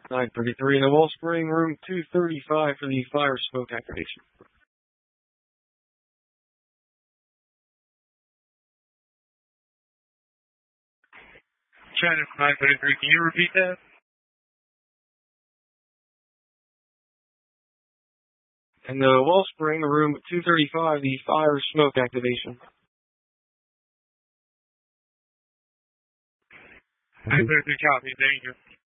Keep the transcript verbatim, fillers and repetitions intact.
nine thirty-three in the Wellspring, room two thirty-five for the fire smoke activation. China nine thirty-three, can you repeat that? In the Wellspring, room two thirty-five, the fire smoke activation. nine thirty-three, copy, thank you.